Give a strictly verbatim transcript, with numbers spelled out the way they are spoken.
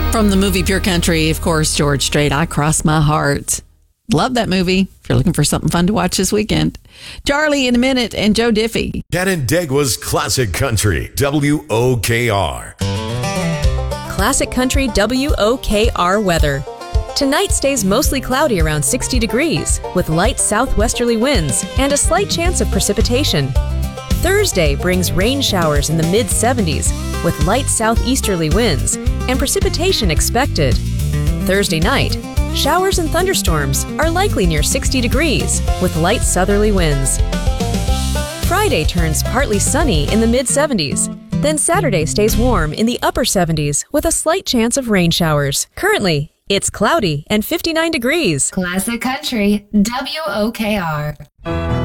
From the movie Pure Country, of course, George Strait, I Cross My Heart. Love that movie if you're looking for something fun to watch this weekend. Charlie in a minute and Joe Diffie. Canandaigua's Classic Country, W O K R. Classic Country W O K R weather. Tonight stays mostly cloudy around sixty degrees with light southwesterly winds and a slight chance of precipitation. Thursday brings rain showers in the mid seventies with light southeasterly winds and precipitation expected. Thursday night, showers and thunderstorms are likely near sixty degrees with light southerly winds. Friday turns partly sunny in the mid seventies. Then Saturday stays warm in the upper seventies with a slight chance of rain showers. Currently, it's cloudy and fifty-nine degrees. Classic Country, W O K R.